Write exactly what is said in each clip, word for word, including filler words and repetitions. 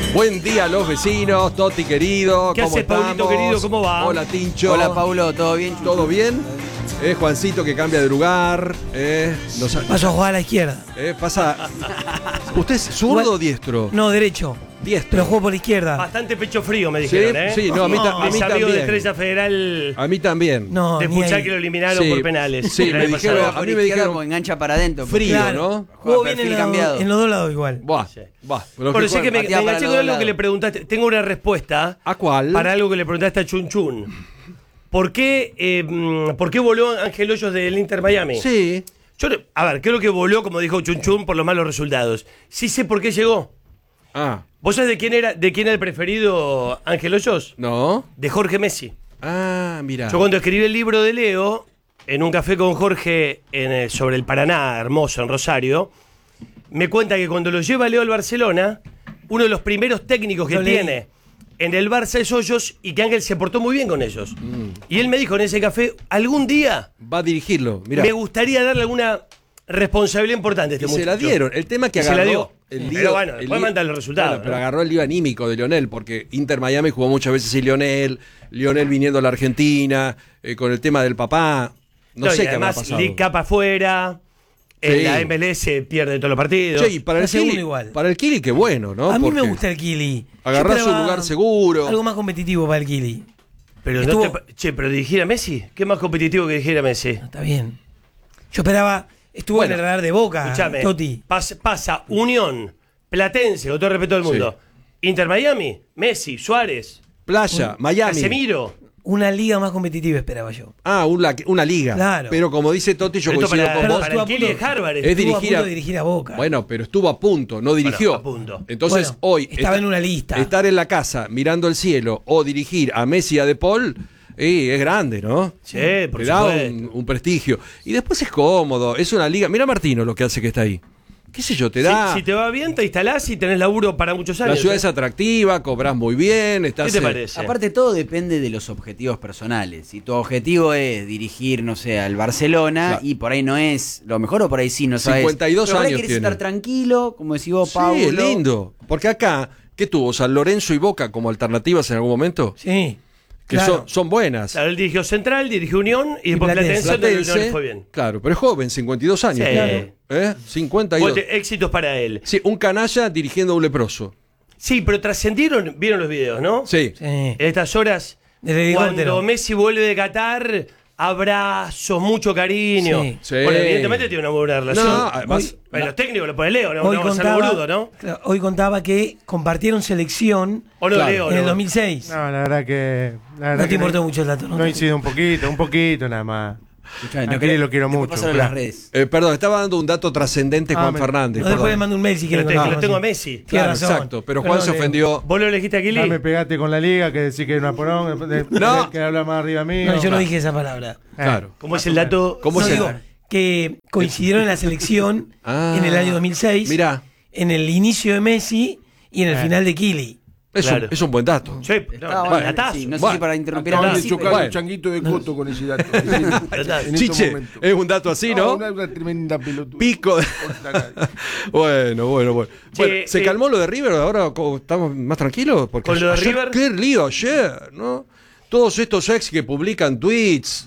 Buen día a los vecinos, Toti querido. ¿Qué ¿Cómo haces, estamos? Paulito querido? ¿Cómo va? Hola, Tincho. Hola, Paulo, ¿todo bien? ¿Todo bien? Eh, Juancito que cambia de lugar. Eh, nos- Paso a jugar a la izquierda. eh, pasa. ¿Usted es zurdo o diestro? No, derecho. Diestro. Pero juego por la izquierda. Bastante pecho frío, me Sí, dijeron, ¿eh? sí, no, a mí, ta- a mí Mis amigos de también. Estrella Federal A mí también. No, de ni Futsal ahí. que lo eliminaron Sí, por penales. sí, el me año dijeron- pasado. a mí Por me izquierda, dijeron porque engancha para adentro. frío, Claro. ¿no? Juego Juega bien en, perfil la- cambiado. en los dos lados igual. Buah, Sí. buah, lo Por que eso es que me, me Patea para enganché los con dos algo que lados. le preguntaste. Tengo una respuesta ¿A cuál? para algo que le preguntaste a Chun Chun. ¿Por qué, eh, mm, ¿por qué voló Ángel Hoyos del Inter Miami? Sí. Yo, no- a ver, creo que voló, como dijo Chun Chun, por los malos resultados. Sí sé por qué llegó. Ah, ¿Vos sabés de quién era, de quién era el preferido Ángel Hoyos? ¿no? De Jorge Messi. Ah, mira. Yo cuando escribí el libro de Leo, en un café con Jorge en el- sobre el Paraná, hermoso, en Rosario, me cuenta que cuando lo lleva Leo al Barcelona, uno de los primeros técnicos que Lo leí. tiene en el Barça es Hoyos y que Ángel se portó muy bien con ellos. Mm. Y él me dijo en ese café, algún día Va a dirigirlo, mira. me gustaría darle alguna responsabilidad importante a este Y se la muchacho. dieron. El tema que Y se agarró. la dio. El Pero lío- bueno, el después lío- mandan los resultados, Bueno, pero ¿no? agarró el lío anímico de Lionel, porque Inter Miami jugó muchas veces sin Lionel, Lionel viniendo a la Argentina, eh, con el tema del papá. No, No, sé y qué habrá además, pasado. League Cup afuera, en Sí. la M L S pierde todos los partidos. Che, y para La el segunda Kili, igual. para el Kili, qué bueno, ¿no? A mí me Porque gusta el Kili. Yo agarrá su esperaba lugar seguro. Algo más competitivo para el Kili. Pero Estuvo- no te pa- che, pero dirigir a Messi, ¿qué más competitivo que dirigir a Messi? Está bien. Yo esperaba. Estuvo Bueno, en el radar de Boca. Escuchame, Totti. pas- pasa Unión, Platense, con todo el respeto del mundo, Inter Miami, Messi, Suárez, Playa, Miami. Casemiro. Una liga más competitiva esperaba yo. Ah, una, una liga. Claro. Pero como dice Totti, yo Pero esto coincido para, con Pero vos. para estuvo el a Kili punto- de Harvard. Es estuvo- Estuvo a dirigir a- punto de dirigir a Boca. Bueno, pero estuvo a punto, no dirigió. a punto. Entonces, Bueno, hoy. estaba en una lista. Estar en la casa mirando el cielo o dirigir a Messi y a De Paul, eh, es grande, ¿no? Sí, por Le da supuesto. un, un prestigio. Y después es cómodo, es una liga. Mira Martino lo que hace que está ahí. ¿Qué sé yo? Te da. Si, si te va bien, te instalás y tenés laburo para muchos años. La ciudad ¿eh? es atractiva, cobras muy bien. Estás, ¿Qué te eh, parece? Aparte, todo depende de los objetivos personales. Si tu objetivo es dirigir, no sé, al Barcelona, Claro. y por ahí no es lo mejor, o por ahí sí, no sabes. cincuenta y dos Pero por ahí años querés tiene. estar tranquilo, como decís vos, Paulo. Sí, es lindo. Porque acá, ¿qué tuvo? San Lorenzo y Boca como alternativas en algún momento. Sí. Que claro. son, son buenas. Claro, él dirigió Central, dirigió Unión y después Platense. Platense, donde Platense, no le fue bien. claro, pero es joven, cincuenta y dos años. Sí. Claro. ¿Eh? cincuenta y dos. Vos te- éxitos para él. Sí, un canalla dirigiendo a un leproso. Sí, pero trascendieron, vieron los videos, ¿no? Sí. Sí. En estas horas, Del helicóptero. cuando Messi vuelve de Qatar, abrazos, mucho cariño. Sí. Sí. Bueno, evidentemente tiene una buena relación. No, además- Bueno, los técnicos lo pone Leo, no, Hoy no vamos a ser contaba, boludo, ¿no? claro, hoy contaba que compartieron selección O no, Claro. Leo, en el no. dos mil seis. No, la verdad que. La verdad No te que importó mucho el dato, ¿no? No incide un poquito, un poquito nada más. Escuchá, A Kili lo quiero después mucho. pásalo en las redes. Eh, perdón, estaba dando un dato trascendente Ah, Juan me- Fernández. No, después perdón. le mando un mail si quieren. Pero te- contar lo tengo algo a así. Messi. Tiene Claro, razón. exacto. Pero Juan no, se le- ofendió. ¿Vos lo elegiste a Kili? No me pegaste con la liga, que decís que era una porón, de- de- No. que habla más arriba mío. No, yo no dije esa palabra. Eh, Claro. ¿Cómo es el dato? ¿Cómo No, se digo que coincidieron en la selección Ah, en el año dos mil seis. mirá. En el inicio de Messi y en el Eh. final de Kili. Es, Claro. un, es un buen dato. Sí, Está no, bueno, datazo. sí, no sé Bueno, si para interrumpir a Acaban Messi, de chocar pero- un changuito de coto con ese dato. En, en estos Chiche, momentos. es un dato así, ¿no? Una, una tremenda pelotuda. Pico. de- Corta nadie. Bueno, bueno, bueno. Che, Bueno, ¿se eh, calmó lo de River? ¿Ahora co- estamos más tranquilos? Porque Con lo de ayer- River- Qué lío ayer, ¿no? Todos estos ex que publican tweets.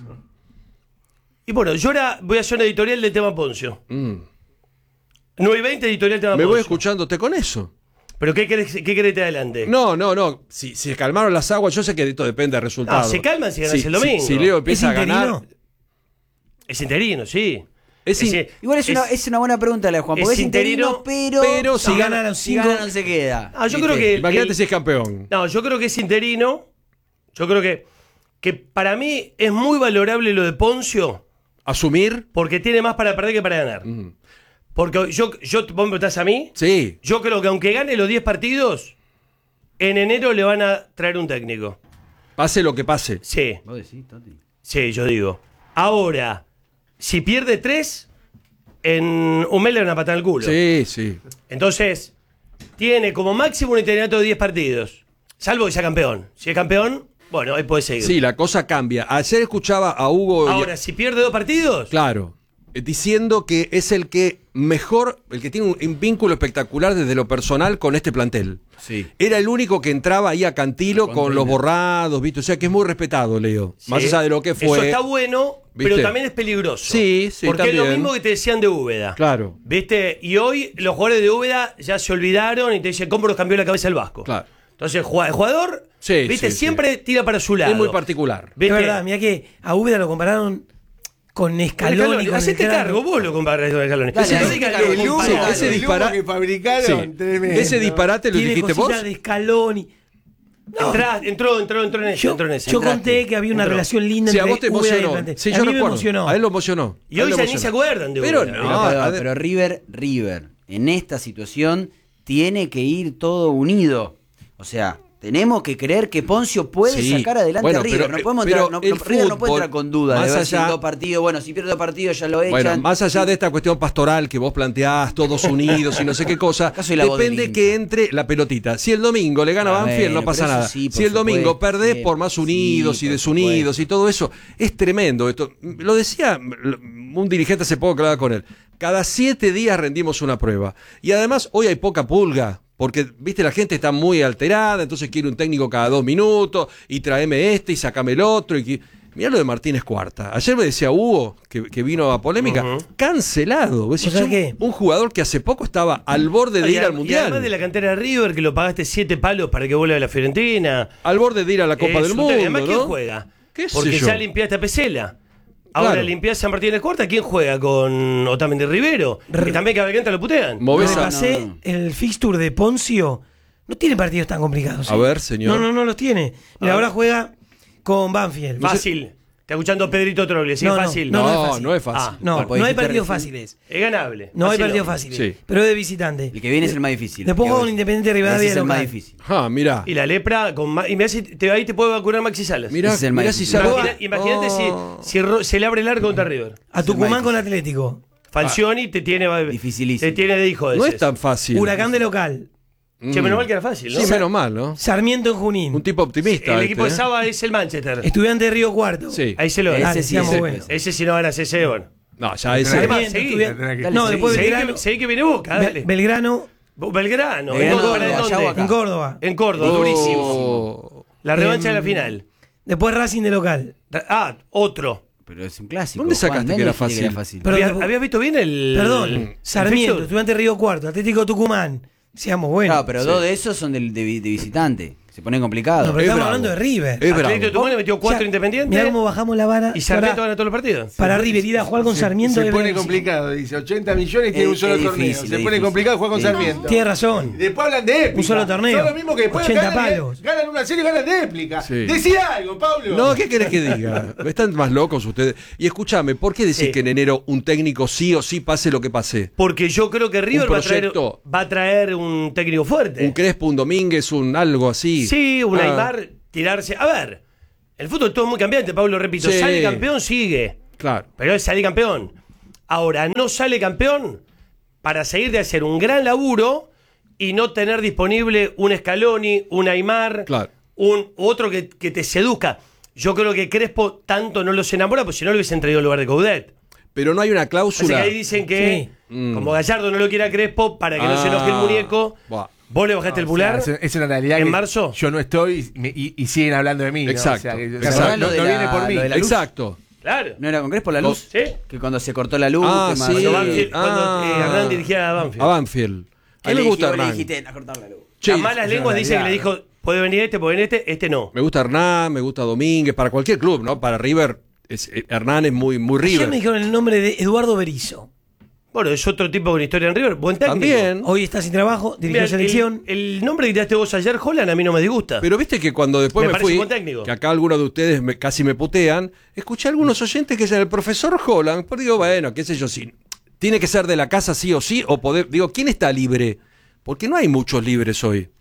Y bueno, yo ahora voy a hacer una editorial del tema Poncio. Mm. nueve y veinte editorial tema Me Poncio. voy escuchándote con eso. ¿Pero qué querés, qué querés que te adelante? No, no, no. Si, si se calmaron las aguas, yo sé que esto depende del resultado. Ah, se calman si ganas Sí, el domingo. Si, si Leo empieza a ¿Es ganar. interino? Es interino, sí. Es in- Ese- Igual es, una, es una buena pregunta la de Juan, porque es es interino, interino, pero, pero si no, gana los si cinco- gana no se queda. Ah, yo ¿Viste? creo que- Imagínate el- si es campeón. No, yo creo que es interino. Yo creo que, que para mí es muy valorable lo de Poncio Asumir. porque tiene más para perder que para ganar. Mm. Porque yo, yo, vos me preguntás a mí, Sí. yo creo que aunque gane los diez partidos, en enero le van a traer un técnico. Pase lo que pase. Sí, Vos decís, Toti. sí, yo digo. Ahora, si pierde tres, en un mes le van a patar el culo. Sí, sí. Entonces, tiene como máximo un interinato de diez partidos. Salvo que sea campeón. Si es campeón, bueno, ahí puede seguir. Sí, la cosa cambia. Ayer escuchaba a Hugo. y- Ahora, si pierde dos partidos, Claro. eh, diciendo que es el que mejor, el que tiene un, un vínculo espectacular desde lo personal con este plantel. Sí. Era el único que entraba ahí a Cantilo con, con los borrados, ¿viste? O sea que es muy respetado, Leo. Sí. Más allá de lo que fue. Eso está bueno, ¿viste? pero también es peligroso. Sí, sí, Porque también. es lo mismo que te decían de Úbeda. Claro. ¿Viste? Y hoy los jugadores de Úbeda ya se olvidaron y te dicen cómo nos cambió la cabeza el Vasco. Claro. Entonces el jugador, Sí, ¿viste? sí, Siempre sí. tira para su lado. Es muy particular. Es ¿Viste? verdad, mira que a Úbeda lo compararon con Scaloni. con Hacete el crack. cargo, vos lo comparás con Scaloni. Dale, Ese- hacete ese cargo, que lo el humo, comparás. ese el dispara- humo que fabricaron, Sí. tremendo. Ese disparate lo Tiene dijiste vos. cositas de Scaloni. No, Entrá- entró, entró, entró en ese. yo, entró en ese. yo Entraste. conté que había una Entró. relación linda Sí, a entre vos te Úbeda y el emocionó. plantel. Sí, a yo mí me recuerdo. emocionó. A él lo emocionó. Y A él hoy lo ya ni emocionó. se acuerdan de Pero Úbeda, no, ¿viste? No, pero, a ver- pero River, River, en esta situación tiene que ir todo unido. O sea, tenemos que creer que Poncio puede Sí. sacar adelante Bueno, a River. pero- no podemos pero entrar, no, el no- River no puede fútbol, entrar con dudas más de ver si allá- en dos partidos. Bueno, si pierde dos partidos ya lo echan. Bueno, más allá de esta cuestión pastoral que vos planteás, todos unidos y no sé qué cosa, Acaso y la voz del depende hincha. que entre la pelotita. Si el domingo le gana a Ah, Banfield, bueno, no pasa pero eso nada. sí, por si el domingo supuesto, perdés sí, por más sí, unidos y por desunidos supuesto. y todo eso, es tremendo esto. Lo decía un dirigente hace poco que hablaba con él. Cada siete días rendimos una prueba. Y además, hoy hay poca pulga. Porque, viste, la gente está muy alterada, entonces quiere un técnico cada dos minutos, y tráeme este y sacame el otro. Y que... Mirá lo de Martínez Cuarta. Ayer me decía Hugo, que, que vino a polémica, Ujú. cancelado. Vos decís, O sea un- que- un jugador que hace poco estaba al borde de Y ir a- al Y Mundial. además de la cantera de River, que lo pagaste siete palos para que vuelva a la Fiorentina. Al borde de ir a la Copa Es del un Mundo, tema. Además, ¿quién ¿no? juega? ¿Qué sé Porque yo? ya limpiaste a Pesela. Ahora Claro. limpiás San Martín de Cuarta. ¿Quién juega con Otamendi Rivero? Re- Que también cada vez que lo putean. Movés a- Repasé no, no. el fixture de Poncio. No tiene partidos tan complicados. A ¿eh? ver, señor. No, no, no los tiene. Mira, A ver. ahora juega con Banfield. Fácil. Está escuchando a Pedrito Trogle. Sí, No, no, fácil. no, No, no es fácil. no es fácil. Ah, No, Ah, no porque hay dijiste partidos recién. fácil. Es ganable. No hay Fácil partidos no. fáciles. Sí. Pero es de visitante. El que viene es el más difícil. Después juega Que con Independiente Rivadavia Ese es el más local. difícil. Ah, mirá. Y la lepra con ma- y mirá si te, ahí te puede vacunar Maxi Salas. Mirá, Ese es el más mirá si difícil. sale. Imagina- Imagínate Oh. si, si ro- se le abre el arco contra River. A Es el Tucumán más con difícil. Atlético. Falcioni te tiene Dificilísimo. te tiene de hijo de No ese. es tan fácil. Huracán de local. Che, Mm. menos mal que era fácil, ¿no? Sí, menos mal, ¿no? Sarmiento en Junín. Un tipo optimista. El este, equipo de ¿eh? Saba es el Manchester. Estudiante de Río Cuarto. Sí. Ahí se lo Ese da. Dale, sí, seamos ese- buenos. Ese si no ganas ese, bueno. No, ya ese. Además, Sarmiento, seguí. estudiante- Dale, No, seguí. después Seguí Belgrano. que, seguí que viene Boca, dale. Be- Belgrano Belgrano. ¿En Belgrano, Córdoba, ¿para allá o dónde? acá. en Córdoba. En Córdoba, Oh. durísimo. La revancha Em, de la final. Después Racing de local. Ah, otro. Pero es un clásico. ¿Dónde Juan, sacaste nadie que era dijiste fácil? Pero ¿Habías, después- habías visto bien el. Perdón, el Sarmiento, fixture? Estudiante de Río Cuarto, Atlético Tucumán. Seamos buenos. Claro, pero dos de esos son del- de, vi- de visitante. Se ponen complicados. No, pero Es estamos bravo. hablando de River. Es Atlético de bravo. Tucumán le metió cuatro Ya, independientes. Mirá cómo bajamos la vara. Y Sarmiento para, gana todos los partidos. para River ir a jugar con Sarmiento. Se es pone bravísimo. complicado, dice. ochenta millones tiene Es- un solo es torneo. difícil, Se es pone difícil. complicado jugar con Es Sarmiento. Tiene razón. Y después hablan de épica. Un solo torneo. Son lo mismo que después ochenta ganan, palos. ganan una serie y ganan de épica. Sí. Decía algo, Pablo. No, ¿qué querés que diga? Están más locos ustedes. Y escúchame, ¿por qué decís Sí. que en enero un técnico sí o sí pase lo que pase? Porque yo creo que River va a, traer, proyecto. va a traer un técnico fuerte. Un Crespo, un Domínguez, un algo así. Sí, un Ah. Aymar, tirarse. A ver, el fútbol todo es muy cambiante, Pablo, repito. Sí. Sale campeón, sigue. Claro. Pero es salir campeón. Ahora, no sale campeón para seguir de hacer un gran laburo y no tener disponible un Scaloni, un Aymar, Claro. un otro que, que te seduzca. Yo creo que Crespo tanto no los enamora, pues si no lo hubiesen traído en lugar de Coudet. Pero no hay una Así que cláusula. ahí dicen que, Sí. Mm. como Gallardo no lo quiere a Crespo, para que no se enoje el Ah. muñeco, Buah. vos le bajaste el pulgar. O sea, es, es una realidad ¿En que marzo? yo no estoy y, me- y- y siguen hablando de mí. ¿no? Exacto. O sea, que- Exacto. o sea, Lo no, de no la- viene por mí. lo de la luz. Exacto. Claro. ¿No era con Crespo la luz? ¿Sí? Que cuando se cortó la luz. Ah, que más- sí. Cuando, Banfield- cuando, Ah. eh, Hernán dirigía a Banfield. A Banfield. A mí me gusta Hernán. Hernán. Le dijiste, a cortar la luz. Che, Las malas es lenguas una dicen que le realidad. dijo, puede venir este, puede venir este, este no. Me gusta Hernán, me gusta Domínguez, para cualquier club, ¿no? Para River, es, eh, Hernán es muy, muy Ayer River. me dijeron el nombre de Eduardo Berizzo. Bueno, es otro tipo con historia en River. Buen técnico. También. Hoy está sin trabajo, dirigió Mira, selección. El, el nombre que tiraste vos ayer, Holland, a mí no me disgusta. Pero viste que cuando después Me me, parece fui, buen técnico. que acá algunos de ustedes me- casi me putean, escuché a algunos oyentes que dicen el profesor Holland, pues digo, bueno, qué sé yo, sí, tiene que ser de la casa sí o sí, o poder, digo, ¿quién está libre? Porque no hay muchos libres hoy.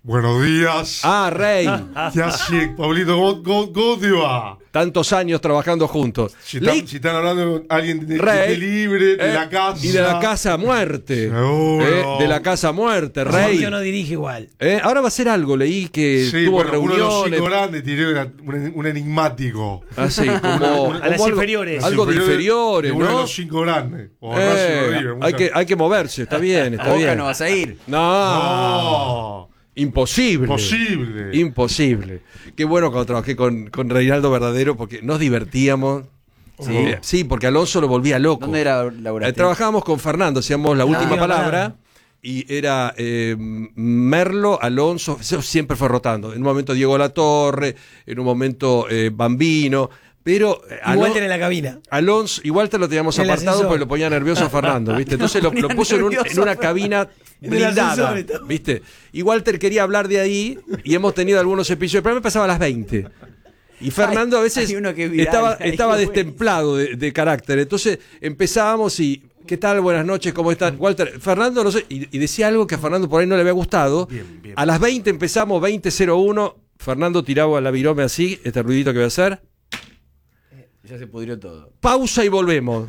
Buenos días. Ah, Rey. ¿Qué haces, Pablito? ¿Cómo, cómo, cómo te va? Tantos años trabajando juntos. Si están, Leí- si están hablando de alguien de, Rey, de libre, de eh, la casa. Y de la casa a muerte. Seguro. Eh, de la casa a muerte, No, Rey. yo no dirige igual. Eh, ahora va a ser algo, leí que Sí, tuvo bueno, uno de los reuniones. cinco grandes tiró era un, un enigmático. Ah, sí, como, A las como algo, inferiores. algo de inferiores, de uno de ¿no? los cinco grandes. O Eh, Racing o River, hay, muchas- que, hay que moverse, está bien, está A Boca bien. no vas a ir. No, No, imposible. imposible. Imposible. Qué bueno cuando trabajé con, con Reinaldo Verdadero porque nos divertíamos. Sí. Eh, sí, porque Alonso lo volvía loco. ¿Dónde era Eh, laboraste? trabajábamos con Fernando, hacíamos la última última palabra. palabra. Y era eh, Merlo, Alonso, eso siempre fue rotando. En un momento Diego Latorre, en un momento eh, Bambino. Pero eh, Igual Alon- en la cabina. Alonso, igual te lo teníamos En el apartado ascensor. porque lo ponía nervioso a Fernando, ¿viste? Entonces lo, lo puso en, un- en una cabina En el ascensor blindada, y todo. ¿viste? Y Walter quería hablar de ahí y hemos tenido algunos episodios, pero me pasaba a las veinte. Y Fernando a veces hay uno que es viral, estaba, ahí, estaba qué bueno. destemplado de, de carácter. Entonces empezábamos y, ¿qué tal? Buenas noches, ¿cómo están? Walter, Fernando, no sé, y, y decía algo que a Fernando por ahí no le había gustado. Bien, bien. A las veinte empezamos, veinte cero uno, Fernando tiraba la virome así, este ruidito que voy a hacer. Ya se pudrió todo. Pausa y volvemos.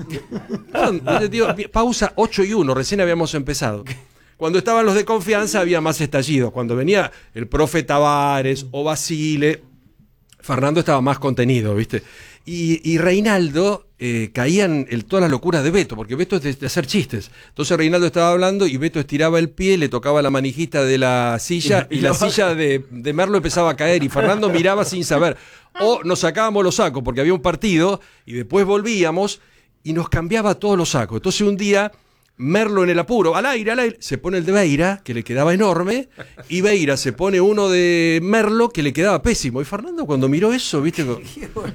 No, yo digo, pausa ocho y uno, recién habíamos empezado. Cuando estaban los de confianza había más estallidos. Cuando venía el profe Tavares o Basile, Fernando estaba más contenido, ¿viste? Y, y Reinaldo eh, caían en todas las locuras de Beto, porque Beto es de, de hacer chistes. Entonces Reinaldo estaba hablando y Beto estiraba el pie, le tocaba la manijita de la silla y, la silla de, de Merlo empezaba a caer y Fernando miraba sin saber. O nos sacábamos los sacos porque había un partido y después volvíamos y nos cambiaba todos los sacos. Entonces un día Merlo en el apuro, al aire, al aire, se pone el de Beira, que le quedaba enorme, y Beira se pone uno de Merlo que le quedaba pésimo. Y Fernando cuando miró eso, viste, co-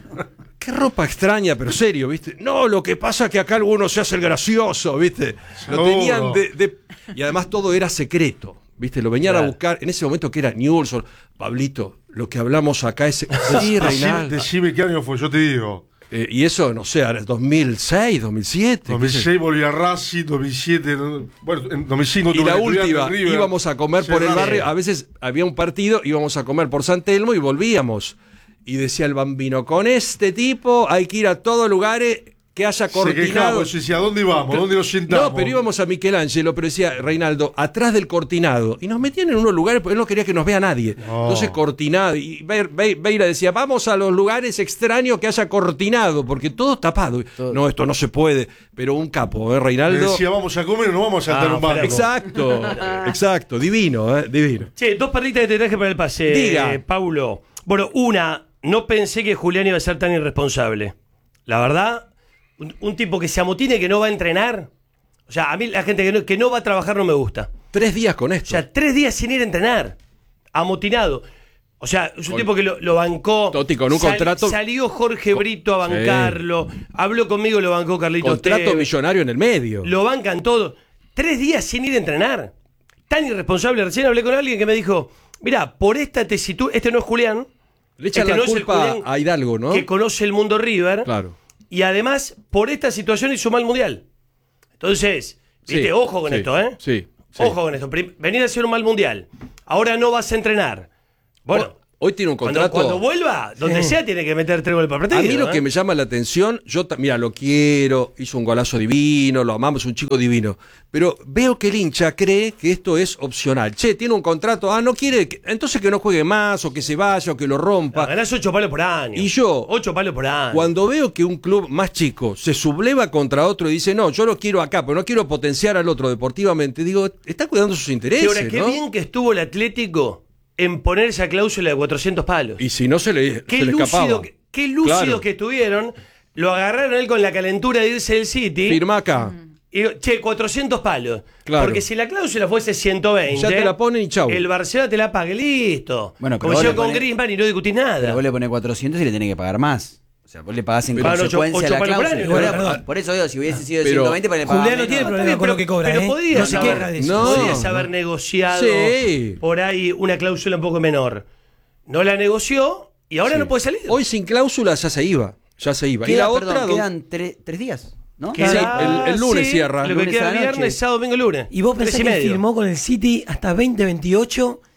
qué ropa extraña, pero serio, viste. No, lo que pasa es que acá alguno se hace el gracioso, viste. Lo Seguro. tenían de, de- y además todo era secreto, viste. Lo venían Claro. a buscar en ese momento que era Newell's, o- Pablito, lo que hablamos acá es sí, Decime, Reinaldo. decime qué año fue, yo te digo. Eh, y eso, no sé, era dos mil seis, dos mil siete. qué sé yo. dos mil seis volví a Racing, dos mil siete, no- bueno, en dos mil cinco Y tuve la que estudiar última, en River. íbamos a comer por el Cerrado. barrio, a veces había un partido, íbamos a comer por San Telmo y volvíamos. Y decía el Bambino, con este tipo hay que ir a todos lugares que haya Se quejaba, cortinado. yo decía, ¿a dónde vamos? ¿Dónde nos sentamos? No, pero íbamos a Michelangelo, pero decía Reinaldo, atrás del cortinado. Y nos metían en unos lugares porque él no quería que nos vea nadie. No. Entonces, cortinado. Y Be- Be- Beira decía, vamos a los lugares extraños que haya cortinado, porque todo tapado. Todo. No, esto no se puede. Pero un capo, ¿eh, Le Reinaldo? decía, vamos a comer o no vamos a saltar Ah, un banco. Exacto, exacto. Divino, ¿eh? Divino. Che, dos perlitas que te traje para el pase, Diga. eh, Paulo. Bueno, una, no pensé que Julián iba a ser tan irresponsable. La verdad, un, un tipo que se amotine y que no va a entrenar. O sea, a mí la gente que no, que no va a trabajar no me gusta. Tres días con O esto. sea, tres días sin ir a entrenar. Amotinado. O sea, es un Con- tipo que lo, lo bancó. Toti, con un contrato- Salió Jorge Brito a bancarlo. Habló conmigo, lo bancó Carlitos Contrato Tevez. millonario en el medio. Lo bancan todo. Tres días sin ir a entrenar. Tan irresponsable. Recién hablé con alguien que me dijo, mira, por esta tesitud, este no es Julián. Le echan este la no es el culpa Julián a Hidalgo, ¿no? que conoce el mundo River. Claro. Y además, por esta situación hizo mal mundial. Entonces, viste, Sí, ojo con sí, esto, ¿eh? sí, sí. Ojo con esto. Prim- Venir a hacer un mal mundial. Ahora no vas a entrenar. Bueno, Hoy tiene un cuando, contrato. cuando vuelva, donde sea, tiene que meter tres goles por partido. A mí lo ¿eh? que me llama la atención, yo, ta- mira, lo quiero, hizo un golazo divino, lo amamos, un chico divino, pero veo que el hincha cree que esto es opcional. Che, tiene un contrato, ah, no quiere, que- entonces que no juegue más, o que se vaya, o que lo rompa. No, ganás ocho palos por año. Y yo, Ocho palos por año. Cuando veo que un club más chico se subleva contra otro y dice, no, yo lo quiero acá, pero no quiero potenciar al otro deportivamente, digo, está cuidando sus Y intereses, ahora, qué ¿no? bien que estuvo el Atlético en poner esa cláusula de cuatrocientos palos. Y si no se le, Qué se le escapaba. lúcido, que, qué lúcidos Claro. que estuvieron. Lo agarraron él con la calentura de irse del City. Firma acá. Y digo, che, cuatrocientos palos. Claro. Porque si la cláusula fuese ciento veinte, Ya te la ponen y chau. el Barcelona te la pague, listo. Bueno, pero Como vos yo le con ponés- Griezmann y no discutís nada. Pero vos le pones cuatrocientos y le tenés que pagar más. O sea, vos le pagás en Pero ocho- consecuencia ocho la palos por cláusula. año, Bueno, perdón. por- por eso digo, si hubiese sido Pero ciento veinte, pues le pagás Julián no menos. tiene Está problema bien, con lo que cobra, pero ¿eh? podías No se haber- queja de eso. No. podías haber negociado Sí. por ahí una cláusula un poco menor. No la negoció y ahora Sí. no puede salir. Hoy sin cláusula ya se iba. Ya se iba. y Queda, la perdón, otra. do- quedan tre- tres días, ¿no? Queda- Sí, el- el lunes sí, cierra. Lo que Lunes queda a la noche. viernes, sábado, domingo, lunes. Y vos Tres pensás que medio. firmó con el City hasta veinte veintiocho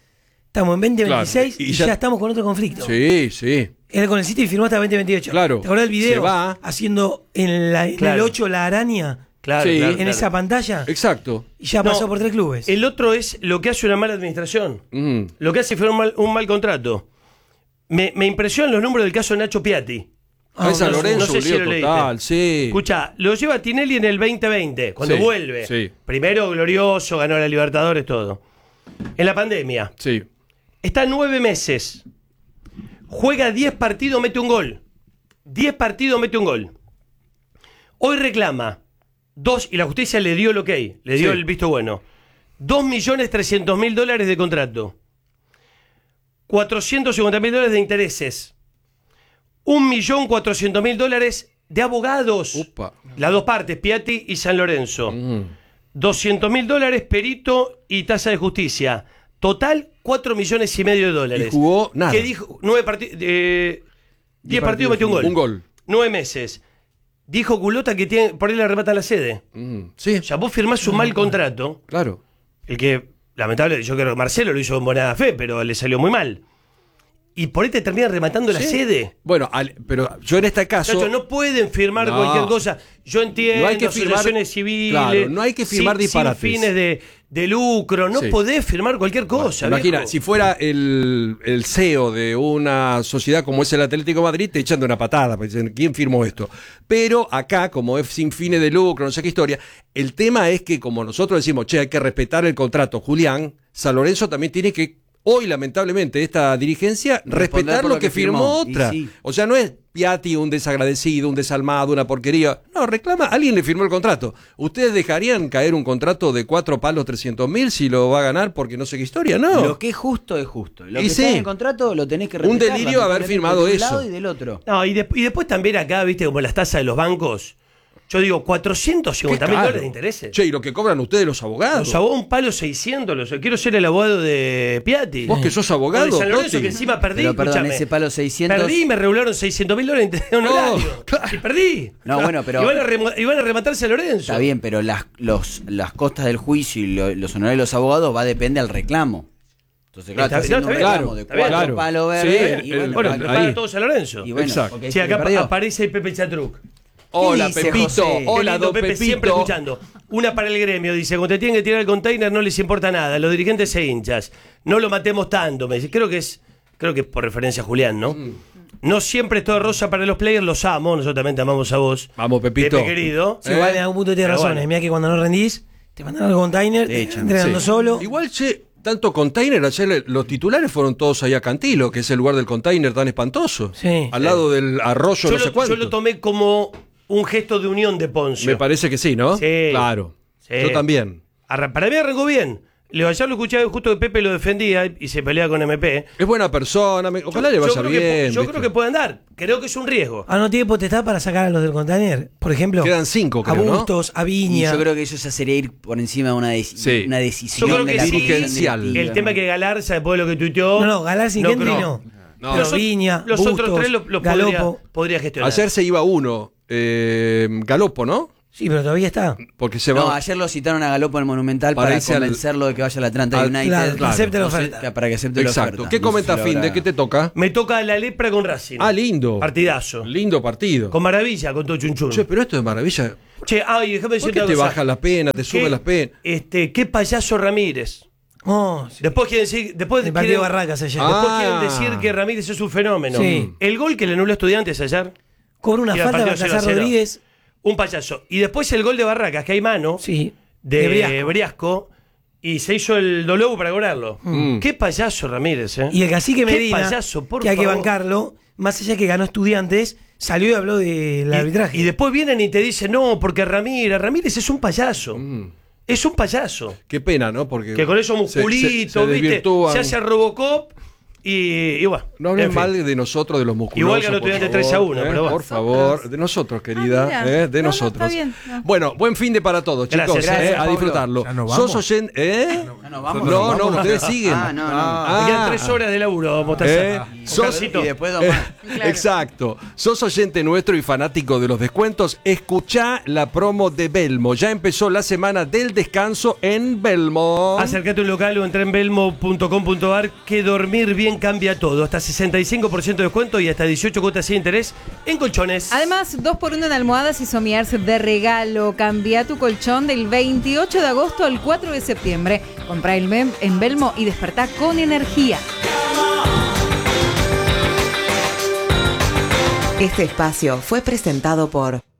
Estamos en veinte veintiséis Claro, y, y ya, ya- estamos con otro conflicto. Sí, sí. Él con el City firmó hasta veinte veintiocho. Claro. ¿Te acordás del video? Se va. Haciendo en, la, en Claro. el ocho la araña Claro, Sí. claro, en claro. esa pantalla. Exacto. Y ya No, pasó por tres clubes. El otro es lo que hace una mala administración. Mm. Lo que hace fue un mal, un mal contrato. Me, me impresionan los números del caso Nacho Piatti. Ah, no, San no, Lorenzo, no sé un si lío lo leíste. total, sí. Escucha, lo lleva Tinelli en el veinte veinte, cuando Sí, vuelve. sí. Primero glorioso, ganó la Libertadores, todo. En la pandemia. Sí. Está nueve meses. Juega diez partidos, mete un gol. diez partidos, mete un gol. Hoy reclama dos, y la justicia le dio el ok, le dio Sí. el visto bueno. dos millones trescientos mil dólares de contrato. cuatrocientos cincuenta mil dólares de intereses. un millón cuatrocientos mil dólares de abogados. Upa. Las dos partes, Piatti y San Lorenzo. Mm. doscientos mil dólares, perito y tasa de justicia. Total, cuatro millones y medio de dólares. Y jugó nada. ¿Qué dijo? Nueve partidos. Eh, diez partidos, metió un gol. Un gol. Nueve meses. Dijo Culota que tiene, por ahí le arrebata la sede. Mm. Sí, O sea, vos firmás un mal contrato. claro. El que, lamentable, yo creo que Marcelo lo hizo con buena fe, pero le salió muy mal. Y por ahí te terminan rematando la Sí. sede. Bueno, al- pero yo en este caso. Muchachos, no pueden firmar No. cualquier cosa. Yo entiendo, No hay que firmar- asociaciones civiles. Claro, no hay que firmar sin, disparates. Sin fines de, de lucro. No Sí. podés firmar cualquier cosa. Imagina, viejo. si fuera el, el C E O de una sociedad como es el Atlético de Madrid, te echan de una patada, porque dicen, ¿quién firmó esto? Pero acá, como es sin fines de lucro, no sé qué historia, el tema es que como nosotros decimos, che, hay que respetar el contrato, Julián, San Lorenzo también tiene que, hoy lamentablemente, esta dirigencia, respetar por lo lo que, que firmó, firmó. Y otra. sí. O sea, no es Piatti un desagradecido, un desalmado, una porquería. No, reclama, alguien le firmó el contrato. ¿Ustedes dejarían caer un contrato de cuatro palos trescientos mil si lo va a ganar porque no sé qué historia? No. Lo que es justo es justo. Lo Y que sí. está en el contrato lo tenés que Un respetar. delirio haber lamentablemente, firmado de un eso. lado y del otro. No, y, de- y después también acá, viste, como las tasas de los bancos. Yo digo, cuatrocientos cincuenta mil Qué caro. dólares de intereses. Che, y lo que cobran ustedes los abogados. Los abogados, un palo seiscientos. Los, quiero ser el abogado de Piatti. Vos que sos abogado, O de San Lorenzo, Totti. que encima perdí. Pero perdón, escúchame. ese palo seiscientos. Perdí y me regularon seiscientos mil dólares de honorario. claro. Y perdí. No, bueno, pero- Iban a, remo- iban a rematarse a Lorenzo. Está bien, pero las, los, las costas del juicio y lo- los honorarios de los abogados va a depender del reclamo. Entonces, claro, Está- está haciendo no, un está bien, reclamo de está bien, cuatro claro. palos Sí, verdes. el- y el- bueno, Bueno, Ahí. pero pagan todos a Lorenzo. y bueno, Exacto. porque Sí, se acá perdió. aparece Pepe Chatruc. Hola, dice, Pepito. José? Qué Hola, lindo, don Pepe, Pepito. siempre escuchando. Una para el gremio, dice, cuando te tienen que tirar el container no les importa nada, los dirigentes e hinchas. No lo matemos tanto, me dice. Creo que es, creo que es por referencia a Julián, ¿no? Mm. No siempre es todo rosa para los players, los amo, nosotros también te amamos a vos. Vamos, Pepito. Pepe querido. Si igual en algún punto tienes Pero razones. bueno. Mira que cuando no rendís, te mandan al container, Te te echan, entrenando Sí. solo. Igual, che, tanto container, ayer le- los titulares fueron todos ahí a Cantilo, que es el lugar del container tan espantoso. Sí. Al lado del arroyo, Yo, no sé lo, cuánto. yo lo tomé como un gesto de unión de Poncio. Me parece que sí, ¿no? Sí. Claro. Sí. Yo también. Arra- Para mí arrancó bien. Le- Ayer lo escuché justo que Pepe lo defendía y se pelea con M P. Es buena persona, me- ojalá le Yo vaya creo bien. que, yo ¿viste? creo que puede andar. Creo que es un riesgo. Ah, no tiene potestad para sacar a los del container. Por ejemplo, Quedan cinco, a creo, ¿no? Bustos, a Y Viña. yo creo que eso ya sería ir por encima de una, deci- Sí. una decisión Yo creo de que la sí. comisión Dirigencial. directiva. El tema es que Galarza, después de lo que tuiteó. No, no, Galarza y Gentry creo- no. No. Pero Los ot- Viña, los Bustos, otros tres los, los Galopo. podría, podría gestionar. Ayer se iba uno, eh, Galopo, ¿no? Sí, pero todavía está. Porque se No, va. ayer lo citaron a Galopo en el Monumental Para para, irse al- convencerlo de que vaya al Atlanta al- United. Claro, que acepte la No sé, oferta. que- para que acepte la Exacto. oferta. ¿Qué No sé comenta si lo fin? habrá- ¿De qué te toca? Me toca la lepra con Racing. Ah, lindo. Partidazo. Lindo partido. Con maravilla, con todo chunchun. Che, pero esto es maravilla. Che, ay, déjame ¿Por decirte qué una te cosa. baja la pena, te ¿Qué- sube las penas? Este, qué payaso Ramírez. Oh, sí. Después quieren decir, después El partido de quieren- Barracas ayer. Ah. Después quieren decir que Ramírez es un fenómeno. Sí. El gol que le anuló a Estudiantes ayer, Cobra una Iba al falta de partido Baltasar cero a cero. Rodríguez. un payaso. Y después el gol de Barracas, que hay mano, Sí. de, Briasco. Briasco, y se hizo el doble para cobrarlo. Mm. Qué payaso Ramírez, ¿eh? Y el cacique Qué Medina, payaso, por que hay que favor. bancarlo, más allá que ganó Estudiantes, salió y habló del Y- arbitraje. Y, después vienen y te dicen, no, porque Ramírez, Ramírez es un payaso. Mm. Es un payaso. Qué pena, ¿no? Porque Que con esos se- se- musculitos, se ¿viste? desvirtúan. Se hace Robocop Y, y bueno. No hablen en fin. mal de nosotros, de los musculosos. Igual que los por estudiantes favor, tres a uno, eh, pero bueno. Por favor, de nosotros, querida. Ah, mira. eh, de No, no, nosotros. está bien, no. Bueno, buen fin de para todos, chicos. Gracias, eh, gracias, a Pablo. disfrutarlo. ¿Ya nos vamos? Sos oyente. ¿Eh? Ya nos vamos. No, no, ustedes siguen. Ah, no, no. Ah, Me quedan tres horas de laburo, Mostaza. Eh, Un sos- cafecito. Y después dos Eh, más. Claro. Exacto. Sos oyente nuestro y fanático de los descuentos. Escuchá la promo de Belmo. Ya empezó la semana del descanso en Belmo. Acércate a un local o entra en belmo punto com punto ar, que dormir bien cambia todo. Hasta sesenta y cinco por ciento de descuento y hasta dieciocho cuotas sin interés en colchones. Además, dos por uno en almohadas y sommiers de regalo. Cambia tu colchón del veintiocho de agosto al cuatro de septiembre. Comprá el Mem en Belmo y despertá con energía. Este espacio fue presentado por